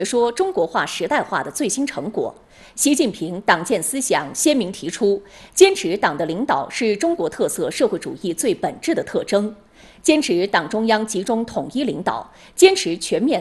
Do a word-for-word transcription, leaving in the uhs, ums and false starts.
说中国化时代化的最新成果。习近平党建思想鲜明提出，坚持党的领导是中国特色社会主义最本质的特征，坚持党中央集中统一领导，坚持全面